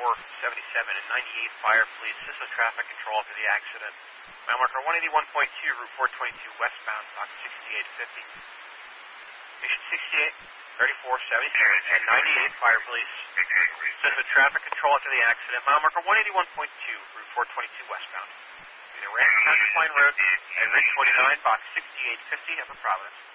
and 98 Fire Police. Cisco Traffic Control after the accident. Mile marker 181.2, Route 422 westbound, box 6850. Station 68, 3477, and 98 Fire Police. Cisco Traffic Control after the accident. Mile marker 181.2, Route 422 westbound. Between Ranch County Plain Road and Route 29, box 6850, Upper Providence.